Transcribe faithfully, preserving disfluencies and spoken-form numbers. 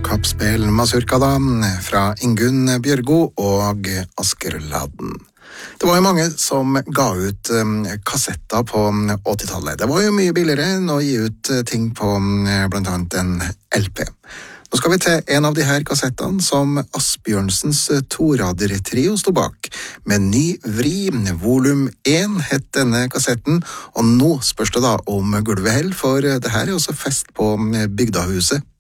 Kappspel Mazurka da, fra Ingunn Bjørgo og Asker Laden. Det var jo mange som ga ut um, kassetter på åttitallet. Det var jo mye billigere enn å gi ut ting på um, blant annet en L P. Nå skal vi til en av de her kassettene som Asbjørnsens torader-trio stod bak. Med Ny vri, volum én het denne kassetten, og nå spørs det da om gulvet held, for det her er også fest på Bygdahuset